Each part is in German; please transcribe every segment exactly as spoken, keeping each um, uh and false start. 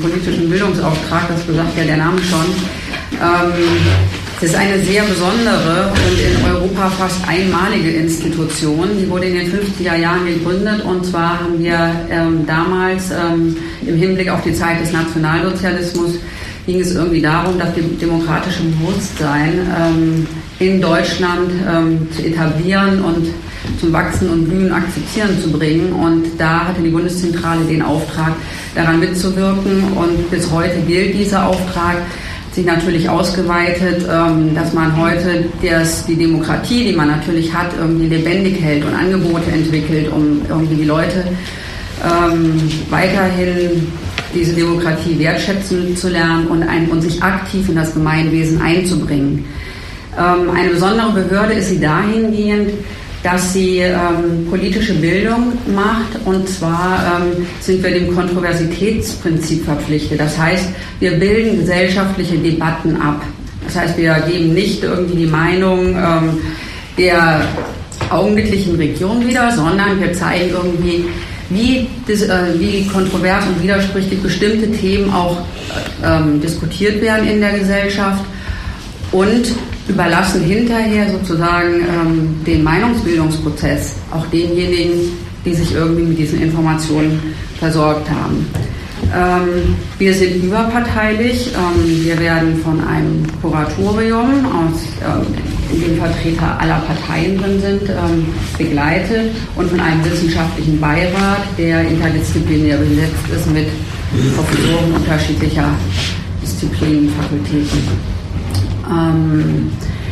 politischen Bildungsauftrag, das besagt ja der Name schon. Ähm, es ist eine sehr besondere und in Europa fast einmalige Institution. Die wurde in den fünfziger Jahren gegründet, und zwar haben wir ähm, damals ähm, im Hinblick auf die Zeit des Nationalsozialismus ging es irgendwie darum, das demokratische Bewusstsein ähm, in Deutschland ähm, zu etablieren und zum Wachsen und Blühen akzeptieren zu bringen. Und da hatte die Bundeszentrale den Auftrag, daran mitzuwirken. Und bis heute gilt dieser Auftrag, sich natürlich ausgeweitet, ähm, dass man heute das, die Demokratie, die man natürlich hat, irgendwie lebendig hält und Angebote entwickelt, um irgendwie die Leute ähm, weiterhin diese Demokratie wertschätzen zu lernen und, ein, und sich aktiv in das Gemeinwesen einzubringen. Ähm, eine besondere Behörde ist sie dahingehend, dass sie ähm, politische Bildung macht, und zwar ähm, sind wir dem Kontroversitätsprinzip verpflichtet. Das heißt, wir bilden gesellschaftliche Debatten ab. Das heißt, wir geben nicht irgendwie die Meinung ähm, der augenblicklichen Regierung wieder, sondern wir zeigen irgendwie, wie, das, äh, wie kontrovers und widersprüchlich bestimmte Themen auch ähm, diskutiert werden in der Gesellschaft, und überlassen hinterher sozusagen ähm, den Meinungsbildungsprozess auch denjenigen, die sich irgendwie mit diesen Informationen versorgt haben. Ähm, wir sind überparteilich. Ähm, wir werden von einem Kuratorium, aus, ähm, in dem Vertreter aller Parteien drin sind, ähm, begleitet, und von einem wissenschaftlichen Beirat, der interdisziplinär besetzt ist mit Professoren unterschiedlicher Disziplinen, Fakultäten. Ähm,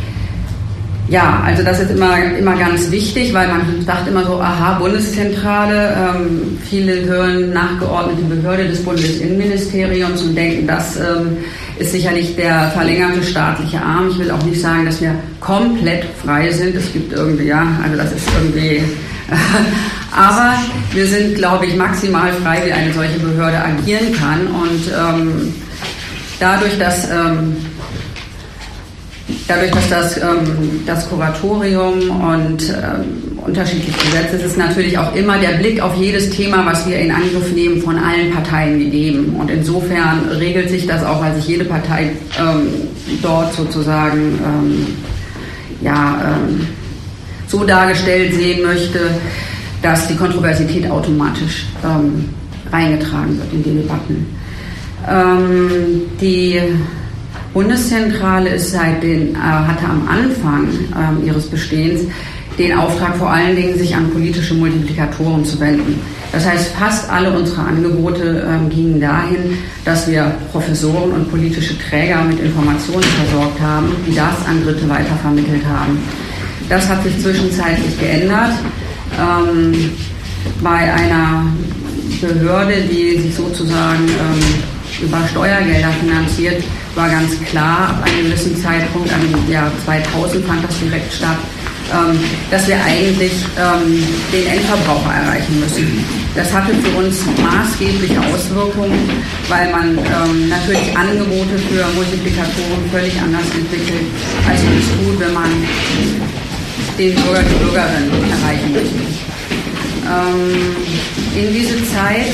ja, also das ist immer, immer ganz wichtig, weil man sagt immer so, aha, Bundeszentrale, ähm, viele hören nachgeordnete Behörde des Bundesinnenministeriums und denken, das ähm, ist sicherlich der verlängerte staatliche Arm. Ich will auch nicht sagen, dass wir komplett frei sind. Es gibt irgendwie, ja, also das ist irgendwie, aber wir sind, glaube ich, maximal frei, wie eine solche Behörde agieren kann, und ähm, dadurch, dass ähm, Dadurch, dass das, ähm, das Kuratorium und ähm, unterschiedlich besetzt ist, ist natürlich auch immer der Blick auf jedes Thema, was wir in Angriff nehmen, von allen Parteien gegeben. Und insofern regelt sich das auch, weil sich jede Partei ähm, dort sozusagen ähm, ja, ähm, so dargestellt sehen möchte, dass die Kontroversität automatisch ähm, reingetragen wird in die Debatten. Ähm, die Bundeszentrale ist seit den, äh, hatte am Anfang äh, ihres Bestehens den Auftrag, vor allen Dingen sich an politische Multiplikatoren zu wenden. Das heißt, fast alle unsere Angebote äh, gingen dahin, dass wir Professoren und politische Träger mit Informationen versorgt haben, die das an Dritte weitervermittelt haben. Das hat sich zwischenzeitlich geändert. Ähm, bei einer Behörde, die sich sozusagen ähm, über Steuergelder finanziert, war ganz klar, ab einem gewissen Zeitpunkt, im Jahr zweitausend fand das direkt statt, ähm, dass wir eigentlich ähm, den Endverbraucher erreichen müssen. Das hatte für uns maßgebliche Auswirkungen, weil man ähm, natürlich Angebote für Multiplikatoren völlig anders entwickelt, als man es tut, wenn man den Bürger, die Bürgerin erreichen möchte. Ähm, in diese Zeit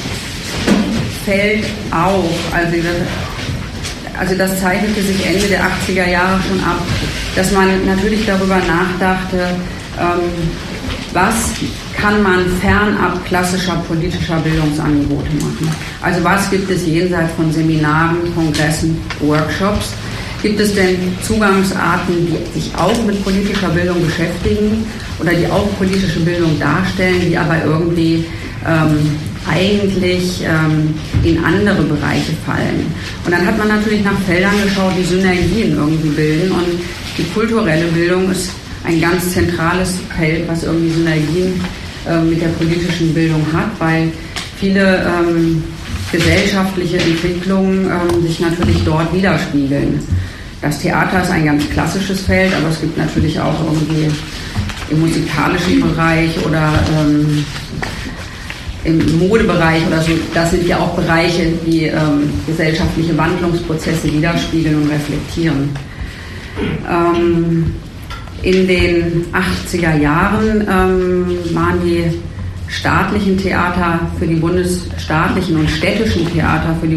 fällt auf, also Also das zeichnete sich Ende der achtziger Jahre schon ab, dass man natürlich darüber nachdachte, ähm, was kann man fernab klassischer politischer Bildungsangebote machen. Also was gibt es jenseits von Seminaren, Kongressen, Workshops? Gibt es denn Zugangsarten, die sich auch mit politischer Bildung beschäftigen oder die auch politische Bildung darstellen, die aber irgendwie ähm, eigentlich ähm, in andere Bereiche fallen? Und dann hat man natürlich nach Feldern geschaut, die Synergien irgendwie bilden, und die kulturelle Bildung ist ein ganz zentrales Feld, was irgendwie Synergien äh, mit der politischen Bildung hat, weil viele ähm, gesellschaftliche Entwicklungen ähm, sich natürlich dort widerspiegeln. Das Theater ist ein ganz klassisches Feld, aber es gibt natürlich auch irgendwie im musikalischen Bereich oder ähm, im Modebereich oder so, das sind ja auch Bereiche, die ähm, gesellschaftliche Wandlungsprozesse widerspiegeln und reflektieren. Ähm, in den achtziger Jahren ähm, waren die staatlichen Theater für die bundesstaatlichen und städtischen Theater für die